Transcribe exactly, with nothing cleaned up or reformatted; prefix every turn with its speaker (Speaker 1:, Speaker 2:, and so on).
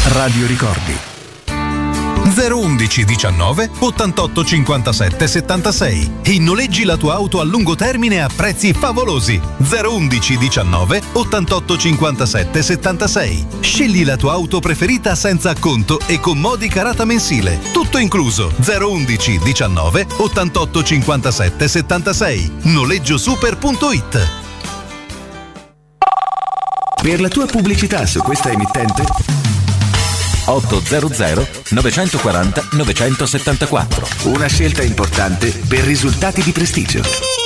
Speaker 1: Radio Ricordi.
Speaker 2: zero undici diciannove ottantotto cinquantasette settantasei e noleggi la tua auto a lungo termine a prezzi favolosi. zero undici diciannove ottantotto cinquantasette settantasei. Scegli la tua auto preferita senza acconto e con modica rata mensile. Tutto incluso. zero undici diciannove ottantotto cinquantasette settantasei. noleggiosuper punto it.
Speaker 1: Per la tua pubblicità su questa emittente
Speaker 3: ottocento novecentoquaranta novecentosettantaquattro.
Speaker 1: Una scelta importante per risultati di prestigio.